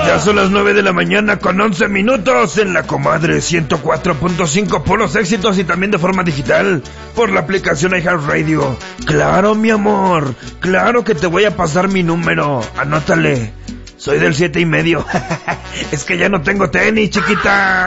Ya son las 9 de la mañana con 11 minutos en La Comadre 104.5, puros éxitos y también de forma digital por la aplicación iHeartRadio. Claro, mi amor, claro que te voy a pasar mi número, anótale. Soy del 7 y medio. Es que ya no tengo tenis, chiquita.